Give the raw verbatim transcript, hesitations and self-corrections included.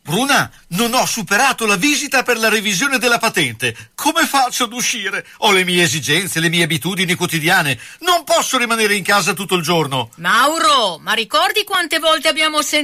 Bruna, non ho superato la visita per la revisione della patente. Come faccio ad uscire? Ho le mie esigenze, le mie abitudini quotidiane. Non posso rimanere in casa tutto il giorno. Mauro, ma ricordi quante volte abbiamo sentito